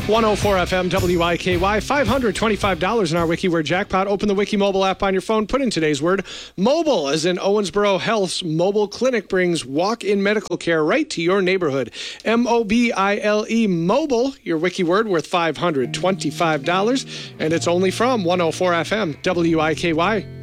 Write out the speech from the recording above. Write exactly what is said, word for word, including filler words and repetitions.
one oh four F M, W I K Y, five hundred twenty-five dollars in our Wiki Word jackpot. Open the Wiki mobile app on your phone. Put in today's word, mobile, as in Owensboro Health's mobile clinic brings walk-in medical care right to your neighborhood. M O B I L E, mobile, your Wiki Word worth five hundred twenty-five dollars. And it's only from one oh four F M, W I K Y.